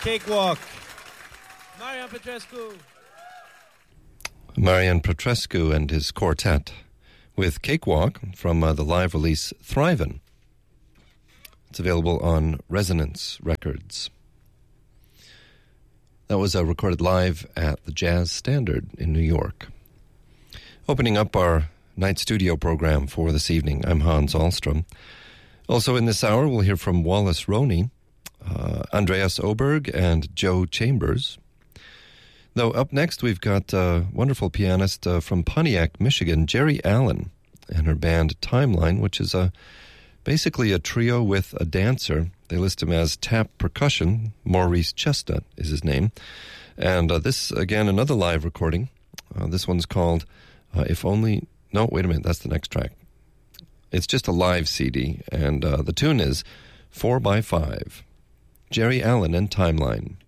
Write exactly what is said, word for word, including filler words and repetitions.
Cakewalk. Marian Petrescu. Marian Petrescu and his quartet with Cakewalk from uh, the live release Thrivin'. It's available on Resonance Records. That was uh, recorded live at the Jazz Standard in New York. Opening up our night studio program for this evening, I'm Hans Ahlstrom. Also in this hour, we'll hear from Wallace Roney, uh, Andreas Oberg, and Joe Chambers. Though up next, we've got a wonderful pianist uh, from Pontiac, Michigan, Jerry Allen, and her band Timeline, which is a basically a trio with a dancer. They list him as tap percussion. Maurice Chestnut is his name. And uh, this, again, another live recording. Uh, this one's called uh, If Only... No, wait a minute, that's the next track. It's just a live C D, and uh, the tune is four by five. Jerry Allen and Timeline.